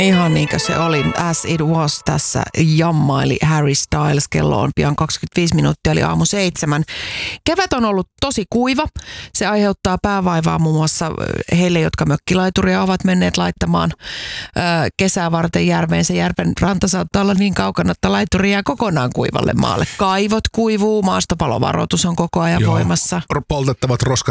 Ihan niinkö se oli. As it was tässä jammaili Harry Styles. Kello on pian 25 minuuttia, eli aamu 7. Kevät on ollut tosi kuiva. Se aiheuttaa päävaivaa muun muassa heille, jotka mökkilaituria ovat menneet laittamaan kesää varten järveen. Se järven ranta saattaa olla niin kaukana, että laituri jää kokonaan kuivalle maalle. Kaivot kuivuu, maastopalovaroitus on koko ajan voimassa. Poltettavat roskat